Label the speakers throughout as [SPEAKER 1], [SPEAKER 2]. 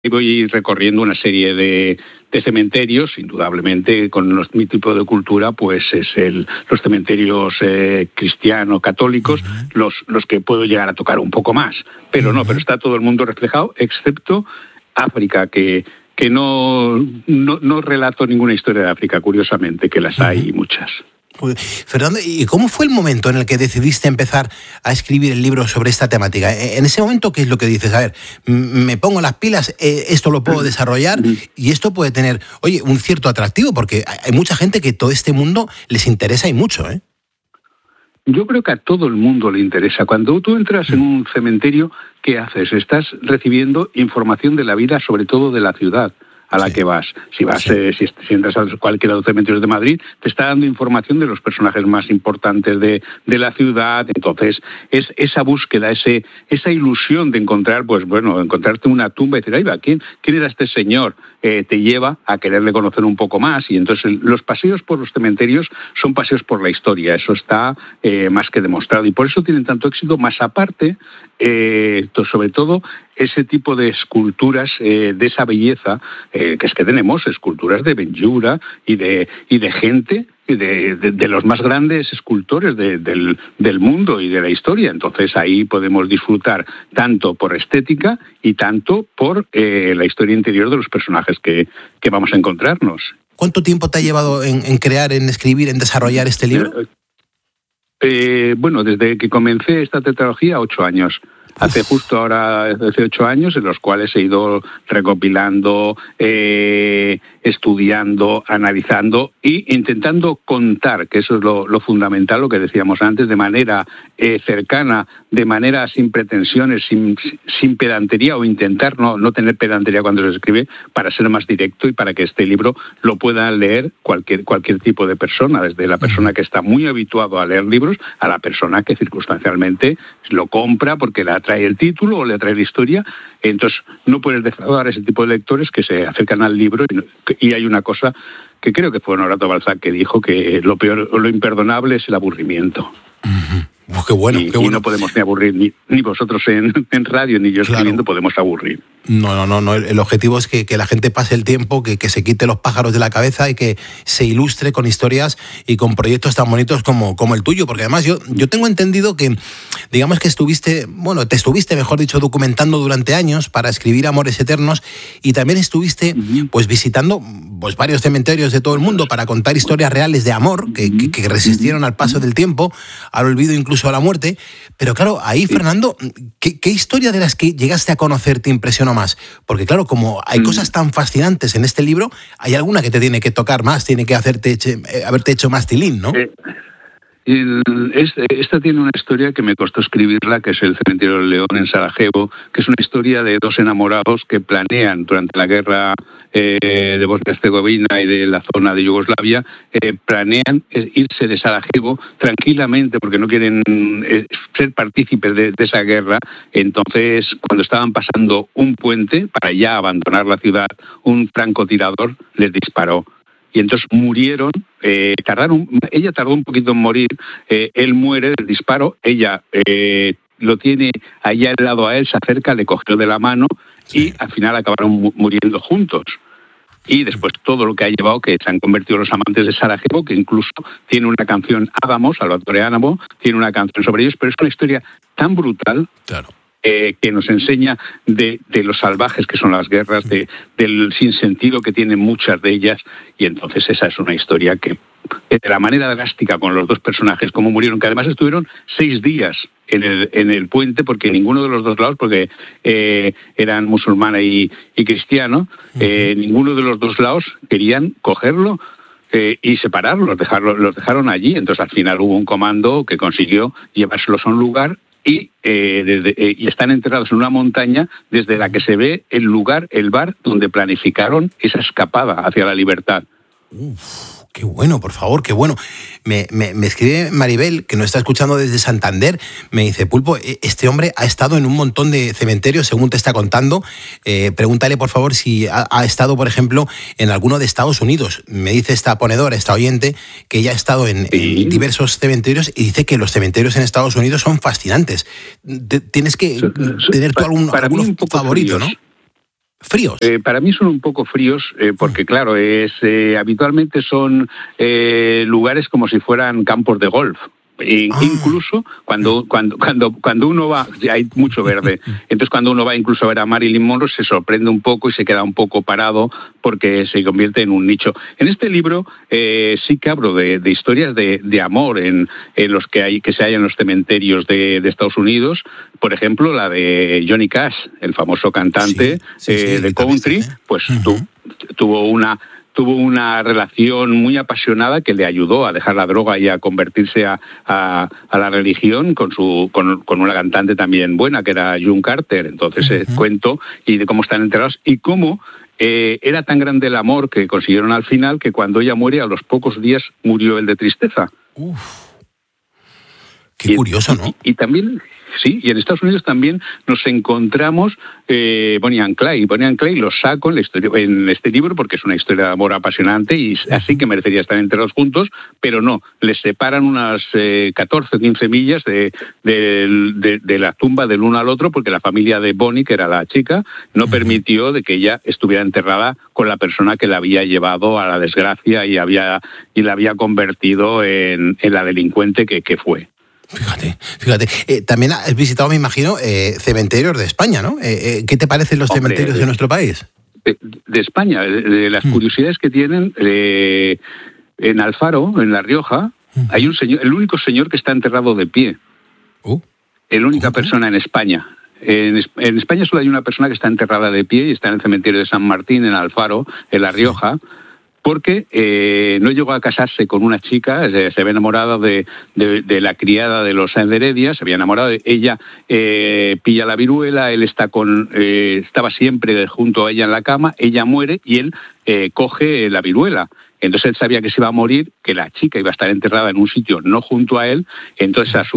[SPEAKER 1] voy recorriendo una serie de cementerios, indudablemente con mi tipo de cultura, pues es los cementerios cristiano-católicos, los que puedo llegar a tocar un poco más. Pero no, pero está todo el mundo reflejado, excepto África, que no relato ninguna historia de África, curiosamente, que las hay muchas.
[SPEAKER 2] Fernando, ¿y cómo fue el momento en el que decidiste empezar a escribir el libro sobre esta temática? En ese momento, ¿qué es lo que dices? A ver, me pongo las pilas, esto lo puedo desarrollar y esto puede tener, oye, un cierto atractivo, porque hay mucha gente que todo este mundo les interesa y mucho, ¿eh?
[SPEAKER 1] Yo creo que a todo el mundo le interesa. Cuando tú entras en un cementerio, ¿qué haces? Estás recibiendo información de la vida, sobre todo de la ciudad a la que vas. Si entras a cualquiera de los cementerios de Madrid, te está dando información de los personajes más importantes de la ciudad. Entonces, es esa búsqueda, esa ilusión de encontrarte una tumba y decir, ahí va, ¿quién era este señor? Te lleva a quererle conocer un poco más. Y entonces los paseos por los cementerios son paseos por la historia. Eso está más que demostrado. Y por eso tienen tanto éxito, más aparte, sobre todo, ese tipo de esculturas, de esa belleza, que es que tenemos esculturas de Benlliure y de gente, de los más grandes escultores del mundo y de la historia. Entonces ahí podemos disfrutar tanto por estética y tanto por la historia interior de los personajes que vamos a encontrarnos.
[SPEAKER 2] ¿Cuánto tiempo te ha llevado en crear, en escribir, en desarrollar este libro?
[SPEAKER 1] Desde que comencé esta tetralogía, 8 años. Hace 8 años, en los cuales he ido recopilando, estudiando, analizando e intentando contar, que eso es lo fundamental, lo que decíamos antes, de manera cercana, de manera sin pretensiones, sin pedantería, o intentar no tener pedantería cuando se escribe, para ser más directo y para que este libro lo pueda leer cualquier tipo de persona, desde la persona que está muy habituado a leer libros a la persona que circunstancialmente lo compra porque le atrae el título o le atrae la historia. Entonces no puedes defraudar a ese tipo de lectores que se acercan al libro. Y hay una cosa que creo que fue Honorato Balzac, que dijo que lo peor o lo imperdonable es el aburrimiento.
[SPEAKER 2] Qué bueno.
[SPEAKER 1] Y no podemos ni aburrir, ni vosotros en radio, ni yo escribiendo, podemos aburrir.
[SPEAKER 2] No. El objetivo es que la gente pase el tiempo, que se quite los pájaros de la cabeza y que se ilustre con historias y con proyectos tan bonitos como el tuyo. Porque además yo tengo entendido que, digamos que te estuviste, mejor dicho, documentando durante años para escribir Amores Eternos, y también estuviste pues visitando pues varios cementerios de todo el mundo para contar historias reales de amor que resistieron al paso del tiempo, al olvido, incluso a la muerte. Pero claro, ahí, Fernando, ¿qué historia de las que llegaste a conocer te impresionó más? Porque claro, como hay cosas tan fascinantes en este libro, hay alguna que te tiene que tocar más, tiene que haberte hecho más tilín, ¿no?
[SPEAKER 1] Esta tiene una historia que me costó escribirla, que es el Cementerio del León en Sarajevo, que es una historia de dos enamorados que planean durante la guerra de Bosnia-Herzegovina y de la zona de Yugoslavia, planean irse de Sarajevo tranquilamente porque no quieren ser partícipes de esa guerra. Entonces, cuando estaban pasando un puente para ya abandonar la ciudad, un francotirador les disparó. Y entonces murieron, ella tardó un poquito en morir, él muere del disparo, ella lo tiene allá al lado a él, se acerca, le cogió de la mano y al final acabaron muriendo juntos. Y después todo lo que ha llevado, que se han convertido los amantes de Sarajevo, que incluso tiene una canción, Salvatore Adamo, tiene una canción sobre ellos, pero es una historia tan brutal. Claro. Que nos enseña de lo salvajes que son las guerras, del sinsentido que tienen muchas de ellas, y entonces esa es una historia que, de la manera drástica con los dos personajes, como murieron, que además estuvieron 6 días en el puente, porque ninguno de los dos lados, porque eran musulmana y cristiano, ninguno de los dos lados querían cogerlo y separarlo, los dejaron allí. Entonces al final hubo un comando que consiguió llevárselos a un lugar y están enterrados en una montaña desde la que se ve el lugar, el bar donde planificaron esa escapada hacia la libertad.
[SPEAKER 2] Qué bueno, por favor, qué bueno. Me escribe Maribel, que nos está escuchando desde Santander, me dice: Pulpo, este hombre ha estado en un montón de cementerios, según te está contando. Pregúntale, por favor, si ha estado, por ejemplo, en alguno de Estados Unidos. Me dice esta ponedora, esta oyente, que ella ha estado en diversos cementerios y dice que los cementerios en Estados Unidos son fascinantes. Tienes que tener tú algún favorito, ¿no? ¿Fríos?
[SPEAKER 1] Para mí son un poco fríos, porque claro, habitualmente son lugares como si fueran campos de golf. Incluso cuando uno va, hay mucho verde, entonces cuando uno va incluso a ver a Marilyn Monroe se sorprende un poco y se queda un poco parado porque se convierte en un nicho. En este libro sí que hablo de historias de amor en los que se hay en los cementerios de Estados Unidos. Por ejemplo, la de Johnny Cash, el famoso cantante de country, pues tuvo una relación muy apasionada que le ayudó a dejar la droga y a convertirse a la religión con una cantante también buena, que era June Carter. Entonces cuento y de cómo están enterados y cómo era tan grande el amor que consiguieron al final que cuando ella muere, a los pocos días murió él de tristeza.
[SPEAKER 2] Qué curioso, ¿no?
[SPEAKER 1] Y también... Sí, y en Estados Unidos también nos encontramos Bonnie and Clyde. Bonnie and Clyde lo saco en este libro porque es una historia de amor apasionante y así que merecería estar enterrados juntos, pero no, les separan unas 14 o 15 millas de la tumba del uno al otro porque la familia de Bonnie, que era la chica, no permitió de que ella estuviera enterrada con la persona que la había llevado a la desgracia y la había convertido en la delincuente que fue.
[SPEAKER 2] Fíjate. También has visitado, me imagino, cementerios de España, ¿no? ¿Qué te parecen los cementerios de nuestro país?
[SPEAKER 1] De España, de las curiosidades que tienen, en Alfaro, en La Rioja, hay un señor, el único señor que está enterrado de pie. La única persona en España. En España solo hay una persona que está enterrada de pie y está en el cementerio de San Martín, en Alfaro, en La Rioja. Porque no llegó a casarse con una chica, se había enamorado de la criada de los Sáenz de Heredia, se había enamorado de ella, pilla la viruela, él estaba siempre junto a ella en la cama, ella muere y él coge la viruela. Entonces él sabía que se iba a morir, que la chica iba a estar enterrada en un sitio no junto a él, entonces a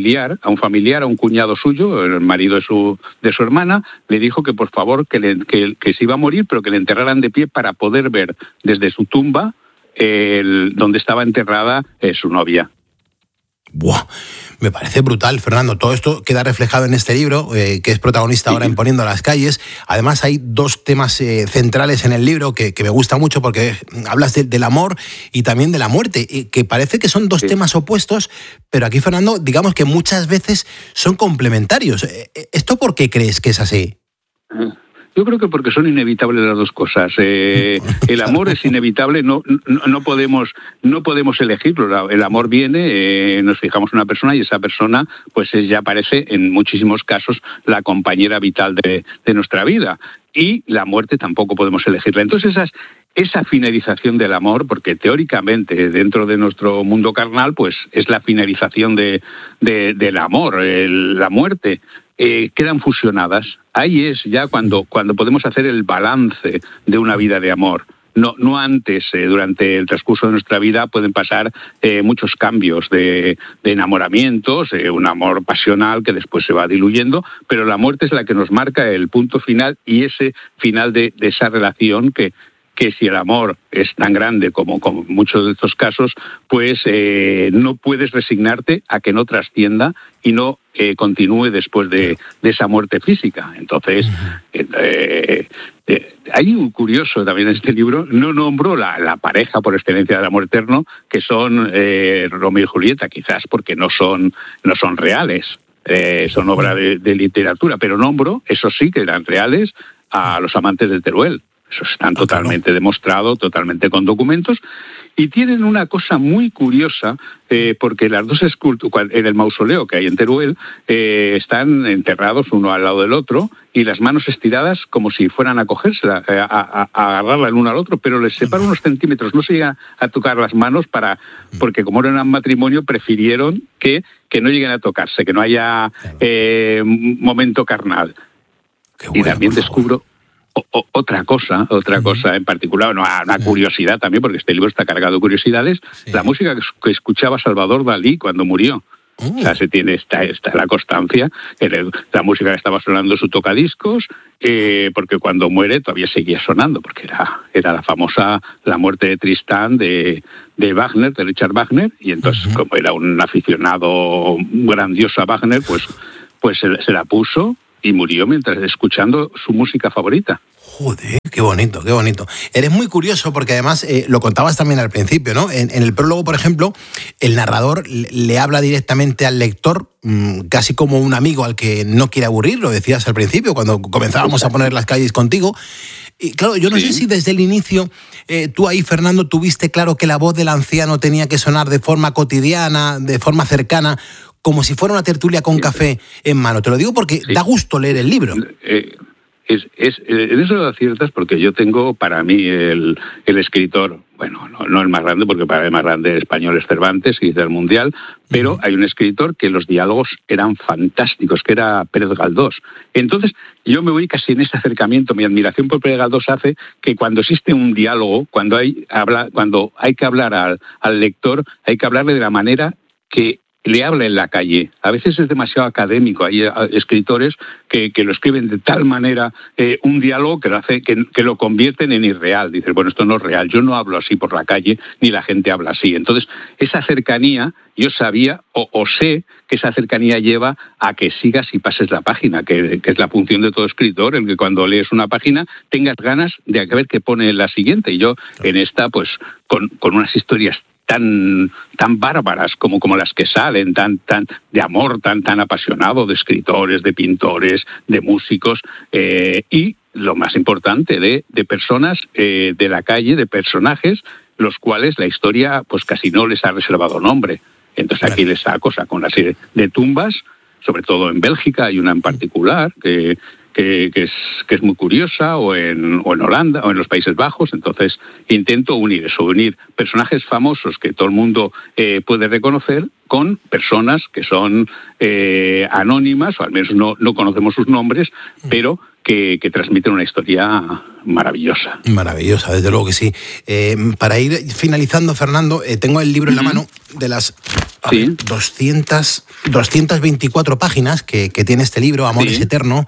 [SPEAKER 1] un cuñado suyo, el marido de su hermana, le dijo que por favor que se iba a morir, pero que le enterraran de pie para poder ver desde su tumba donde estaba enterrada su novia.
[SPEAKER 2] ¡Buah! Me parece brutal, Fernando. Todo esto queda reflejado en este libro, que es protagonista ahora en Poniendo las calles. Además, hay dos temas centrales en el libro que me gusta mucho porque hablas del amor y también de la muerte, que parece que son dos temas opuestos, pero aquí, Fernando, digamos que muchas veces son complementarios. ¿Esto por qué crees que es así?
[SPEAKER 1] Yo creo que porque son inevitables las dos cosas. El amor es inevitable, no podemos elegirlo. El amor viene, nos fijamos en una persona y esa persona pues ya parece en muchísimos casos la compañera vital de nuestra vida. Y la muerte tampoco podemos elegirla. Entonces esa finalización del amor, porque teóricamente dentro de nuestro mundo carnal pues es la finalización del amor, la muerte. Quedan fusionadas. Ahí es ya cuando podemos hacer el balance de una vida de amor. No antes, durante el transcurso de nuestra vida pueden pasar muchos cambios de enamoramientos, un amor pasional que después se va diluyendo, pero la muerte es la que nos marca el punto final y ese final de esa relación que si el amor es tan grande como muchos de estos casos, pues no puedes resignarte a que no trascienda y no continúe después de esa muerte física. Entonces, hay un curioso también en este libro, no nombro la pareja por excelencia del amor eterno, que son Romeo y Julieta, quizás porque no son reales, son obra de literatura, pero nombro, eso sí que eran reales, a los amantes de Teruel. Eso están totalmente demostrado, totalmente con documentos, y tienen una cosa muy curiosa, porque las dos esculturas, en el mausoleo que hay en Teruel, están enterrados uno al lado del otro, y las manos estiradas como si fueran a cogérsela, a agarrarla el uno al otro, pero les separa unos centímetros, no se llega a tocar las manos porque como eran un matrimonio, prefirieron que no lleguen a tocarse, que no haya momento carnal. Bueno, y también descubro otra cosa en particular, una curiosidad también, porque este libro está cargado de curiosidades, la música que escuchaba Salvador Dalí cuando murió. O sea, está la constancia, la música que estaba sonando en su tocadiscos, porque cuando muere todavía seguía sonando, porque era la famosa La muerte de Tristán de Wagner, de Richard Wagner, y entonces como era un aficionado grandioso a Wagner, pues se la puso y murió mientras escuchando su música favorita.
[SPEAKER 2] Joder, qué bonito, qué bonito. Eres muy curioso porque además lo contabas también al principio, ¿no? En el prólogo, por ejemplo, el narrador le habla directamente al lector, casi como un amigo al que no quiere aburrir, lo decías al principio, cuando comenzábamos a poner las calles contigo. Y claro, yo no sé si desde el inicio tú ahí, Fernando, tuviste claro que la voz del anciano tenía que sonar de forma cotidiana, de forma cercana, como si fuera una tertulia con café en mano. Te lo digo porque da gusto leer el libro.
[SPEAKER 1] En eso aciertas porque yo tengo para mí el escritor, bueno, no el más grande, porque para mí el más grande español es Cervantes y del Mundial, pero hay un escritor que los diálogos eran fantásticos, que era Pérez Galdós. Entonces, yo me voy casi en ese acercamiento. Mi admiración por Pérez Galdós hace que cuando existe un diálogo, cuando hay que hablar al lector, hay que hablarle de la manera que le habla en la calle. A veces es demasiado académico. Hay escritores que lo escriben de tal manera un diálogo que lo hace que lo convierten en irreal. Dices, bueno, esto no es real. Yo no hablo así por la calle, ni la gente habla así. Entonces, esa cercanía, yo sabía o sé que esa cercanía lleva a que sigas y pases la página, que es la función de todo escritor, el que cuando lees una página tengas ganas de ver qué pone en la siguiente. Y yo en esta, pues, con unas historias tan bárbaras como las que salen, tan de amor, tan apasionado, de escritores, de pintores, de músicos, y lo más importante, de personas de la calle, de personajes, los cuales la historia pues casi no les ha reservado nombre. Entonces aquí les saco una serie de tumbas, sobre todo en Bélgica hay una en particular que es muy curiosa, o en Holanda, o en los Países Bajos. Entonces intento unir personajes famosos que todo el mundo puede reconocer con personas que son anónimas, o al menos no conocemos sus nombres, pero que transmiten una historia maravillosa.
[SPEAKER 2] Maravillosa, desde luego que sí. Para ir finalizando, Fernando, tengo el libro en la mano de las 224 páginas que tiene este libro, Amor es eterno.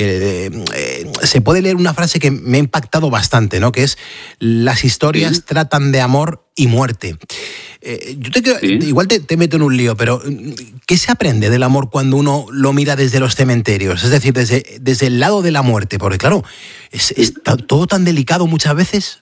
[SPEAKER 2] Se puede leer una frase que me ha impactado bastante, ¿no? Que es: las historias tratan de amor y muerte. Yo igual te meto en un lío, pero ¿qué se aprende del amor cuando uno lo mira desde los cementerios? Es decir, desde el lado de la muerte, porque claro, es todo tan delicado muchas veces.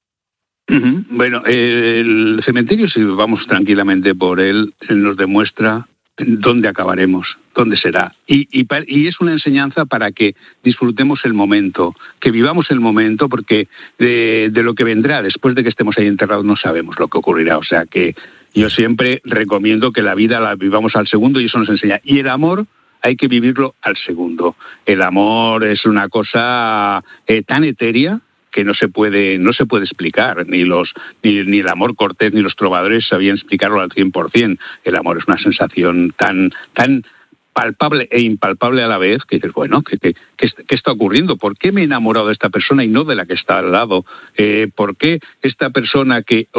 [SPEAKER 1] Bueno, el cementerio, si vamos tranquilamente por él, nos demuestra dónde acabaremos, dónde será. Y es una enseñanza para que disfrutemos el momento, que vivamos el momento, porque de lo que vendrá después de que estemos ahí enterrados no sabemos lo que ocurrirá. O sea que yo siempre recomiendo que la vida la vivamos al segundo, y eso nos enseña. Y el amor hay que vivirlo al segundo. El amor es una cosa tan etérea que no se puede explicar, ni el amor cortés ni los trovadores sabían explicarlo al 100%. El amor es una sensación tan palpable e impalpable a la vez, que dices, bueno, ¿qué está ocurriendo? ¿Por qué me he enamorado de esta persona y no de la que está al lado? ¿Por qué esta persona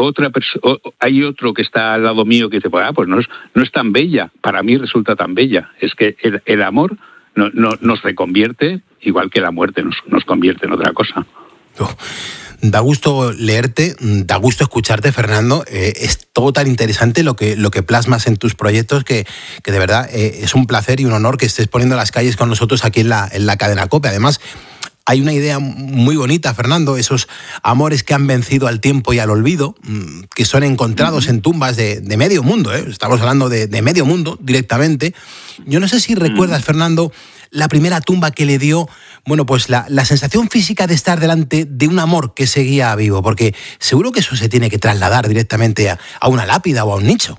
[SPEAKER 1] hay otro que está al lado mío que dice, pues no es tan bella, para mí resulta tan bella? Es que el amor nos reconvierte, igual que la muerte nos convierte en otra cosa.
[SPEAKER 2] Da gusto leerte, da gusto escucharte, Fernando. Es todo tan interesante lo que plasmas en tus proyectos que de verdad es un placer y un honor que estés poniendo las calles con nosotros aquí en la cadena COPE. Además, hay una idea muy bonita, Fernando, esos amores que han vencido al tiempo y al olvido, que son encontrados en tumbas de medio mundo, ¿eh? Estamos hablando de medio mundo directamente. Yo no sé si recuerdas, Fernando, la primera tumba que le dio, bueno, pues la sensación física de estar delante de un amor que seguía vivo, porque seguro que eso se tiene que trasladar directamente a una lápida o a un nicho.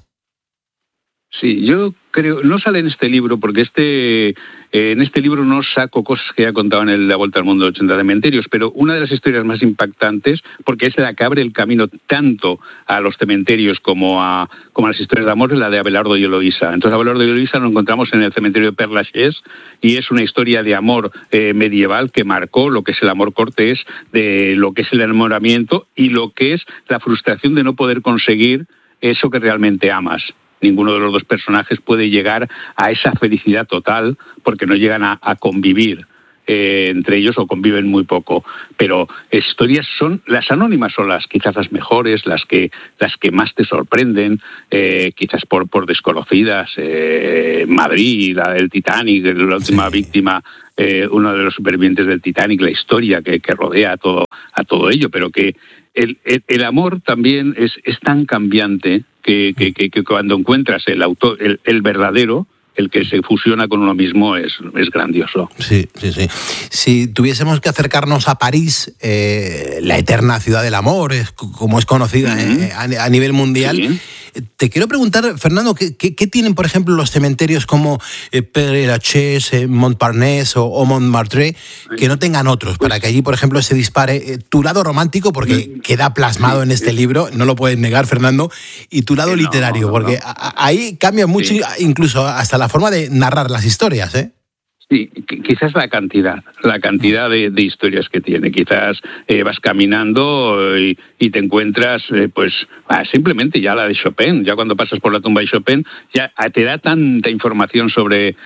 [SPEAKER 1] Sí, yo creo, no sale en este libro, porque en este libro no saco cosas que ya contaba en La Vuelta al Mundo de 80 cementerios, pero una de las historias más impactantes, porque es la que abre el camino tanto a los cementerios como a las historias de amor, es la de Abelardo y Eloísa. Entonces, Abelardo y Eloísa lo encontramos en el cementerio de Père Lachaise, y es una historia de amor medieval que marcó lo que es el amor cortés, de lo que es el enamoramiento y lo que es la frustración de no poder conseguir eso que realmente amas. Ninguno de los dos personajes puede llegar a esa felicidad total porque no llegan a convivir. entre ellos o conviven muy poco. Pero historias las anónimas son quizás las mejores, las que más te sorprenden, quizás por desconocidas. Madrid, la del Titanic, la última víctima, uno de los supervivientes del Titanic, la historia que rodea a todo ello, pero que el amor también es tan cambiante que cuando encuentras el autor, el verdadero, el que se fusiona con uno mismo, es grandioso.
[SPEAKER 2] Sí. Si tuviésemos que acercarnos a París, la eterna ciudad del amor, como es conocida a nivel mundial, sí. Te quiero preguntar, Fernando, ¿qué tienen, por ejemplo, los cementerios como Père Lachaise, Montparnasse o Montmartre, que no tengan otros, para que allí, por ejemplo, se dispare tu lado romántico, porque queda plasmado en este libro, no lo puedes negar, Fernando, y tu lado literario, porque ahí cambia mucho, incluso hasta la forma de narrar las historias, ¿eh?
[SPEAKER 1] Sí, quizás la cantidad de historias que tiene. Quizás vas caminando y te encuentras, simplemente ya la de Chopin. Ya cuando pasas por la tumba de Chopin, ya te da tanta información sobre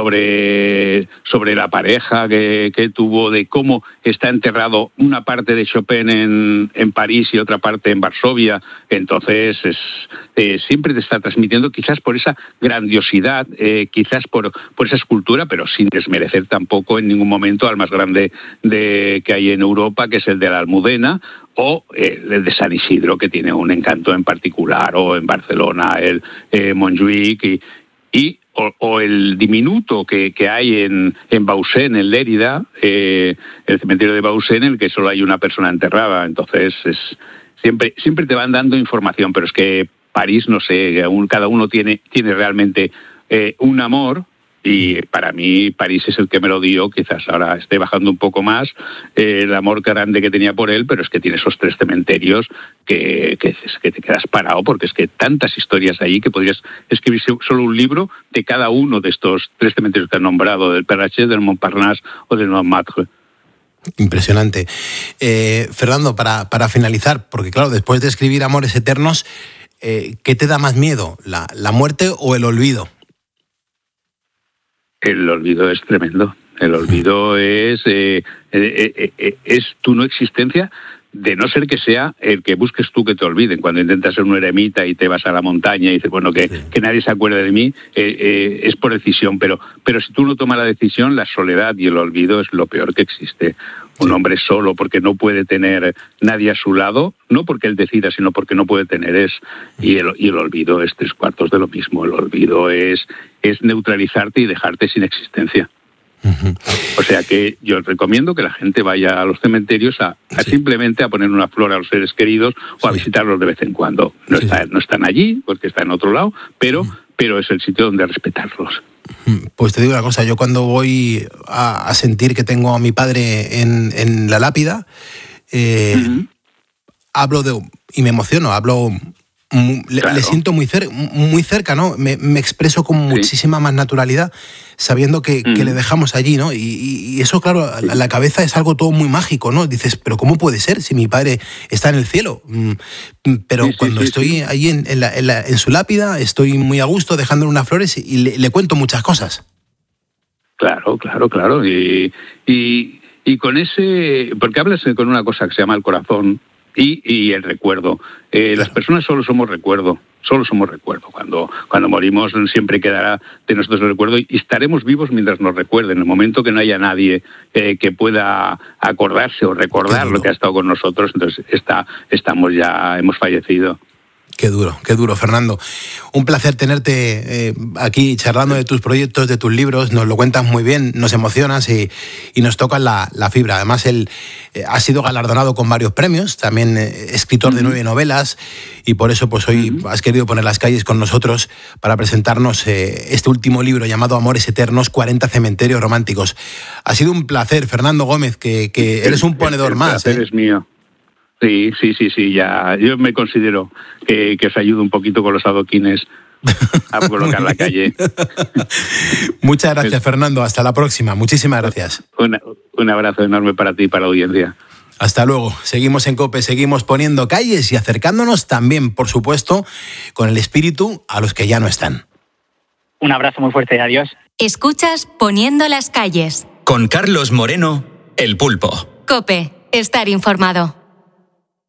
[SPEAKER 1] la pareja que tuvo, de cómo está enterrado una parte de Chopin en París y otra parte en Varsovia. Entonces, siempre te está transmitiendo, quizás por esa grandiosidad, quizás por esa escultura, pero sin desmerecer tampoco en ningún momento al más grande que hay en Europa, que es el de la Almudena, o el de San Isidro, que tiene un encanto en particular, o en Barcelona el Montjuïc, o el diminuto que hay en Bausen, en Lérida, el cementerio de Bausen, en el que solo hay una persona enterrada. Entonces, siempre te van dando información, pero es que París, no sé, cada uno tiene realmente un amor. Y para mí París es el que me lo dio, quizás ahora esté bajando un poco más el amor grande que tenía por él, pero es que tiene esos 3 cementerios que te quedas parado, porque es que tantas historias ahí que podrías escribir solo un libro de cada uno de estos 3 cementerios que han nombrado, del Père Lachaise, del Montparnasse o del Montmartre.
[SPEAKER 2] Impresionante. Fernando, para finalizar, porque claro, después de escribir Amores Eternos, ¿qué te da más miedo, la muerte o el olvido?
[SPEAKER 1] El olvido es tremendo. El olvido es tu no existencia, de no ser que sea el que busques tú que te olviden. Cuando intentas ser un eremita y te vas a la montaña y dices, bueno, que nadie se acuerde de mí, es por decisión. Pero si tú no tomas la decisión, la soledad y el olvido es lo peor que existe. Un hombre solo, porque no puede tener nadie a su lado, no porque él decida, sino porque no puede tener y el olvido es 3/4 de lo mismo. El olvido es neutralizarte y dejarte sin existencia. O sea que yo recomiendo que la gente vaya a los cementerios a simplemente a poner una flor a los seres queridos o a visitarlos de vez en cuando. No están allí, porque están en otro lado, pero es el sitio donde respetarlos.
[SPEAKER 2] Pues te digo una cosa, yo cuando voy a sentir que tengo a mi padre en la lápida, hablo y me emociono, le siento muy cerca, ¿no? Me expreso con muchísima más naturalidad, sabiendo que le dejamos allí, ¿no? Y eso, claro, a la cabeza es algo todo muy mágico, ¿no? Dices, pero ¿cómo puede ser si mi padre está en el cielo? Pero cuando estoy allí en su lápida, estoy muy a gusto dejándole unas flores y le cuento muchas cosas.
[SPEAKER 1] Claro. Y con porque hablas con una cosa que se llama el corazón, y el recuerdo. Las personas solo somos recuerdo. Cuando morimos siempre quedará de nosotros el recuerdo y estaremos vivos mientras nos recuerden. En el momento que no haya nadie que pueda acordarse o recordar lo que ha estado con nosotros, entonces hemos fallecido.
[SPEAKER 2] Qué duro, Fernando. Un placer tenerte aquí charlando de tus proyectos, de tus libros. Nos lo cuentas muy bien, nos emocionas y nos tocas la fibra. Además, él ha sido galardonado con varios premios, también escritor de 9 novelas, y por eso pues hoy has querido poner las calles con nosotros para presentarnos este último libro llamado Amores Eternos, 40 cementerios románticos. Ha sido un placer, Fernando Gómez, que eres un ponedor más.
[SPEAKER 1] El placer es mío. Sí, ya. Yo me considero que os ayudo un poquito con los adoquines a colocar la calle.
[SPEAKER 2] Muchas gracias, Fernando. Hasta la próxima. Muchísimas gracias.
[SPEAKER 1] Un abrazo enorme para ti y para la audiencia.
[SPEAKER 2] Hasta luego. Seguimos en COPE, seguimos poniendo calles y acercándonos también, por supuesto, con el espíritu a los que ya no están.
[SPEAKER 3] Un abrazo muy fuerte. Adiós.
[SPEAKER 4] Escuchas Poniendo las calles.
[SPEAKER 3] Con Carlos Moreno, El Pulpo.
[SPEAKER 4] COPE. Estar informado.